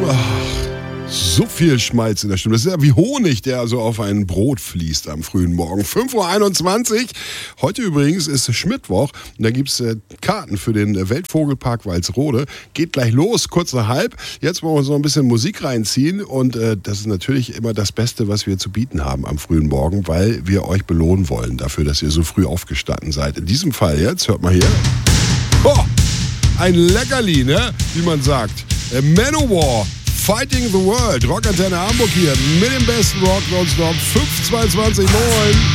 So viel Schmalz in der Stimme. Das ist ja wie Honig, der also auf ein Brot fließt am frühen Morgen. 5:21 Uhr. Heute übrigens ist Schmittwoch. Und da gibt es Karten für den Weltvogelpark Walsrode. Geht gleich los, kurz nach halb. Jetzt wollen wir so ein bisschen Musik reinziehen. Und das ist natürlich immer das Beste, was wir zu bieten haben am frühen Morgen, weil wir euch belohnen wollen dafür, dass ihr so früh aufgestanden seid. In diesem Fall jetzt, hört mal hier. Oh, ein Leckerli, ne? Wie man sagt. Manowar. Fighting the World. Rockantenne Hamburg hier mit dem besten Rock nonstop. 5:22 Uhr.